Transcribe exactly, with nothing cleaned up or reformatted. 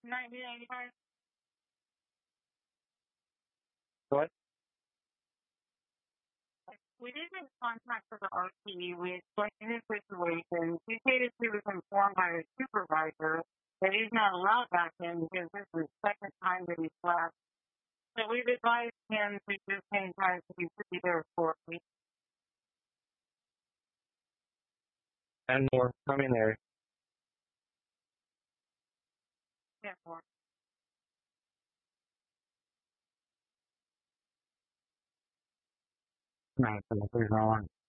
nineteen eighty-five. What? We did make contact with the R T. We explained his situation. He stated he was informed by his supervisor that he's not allowed back in because this is the second time that he's left. So we've advised him to just hang tight to be there for a week. And more coming there. Yeah, for No, there's no one.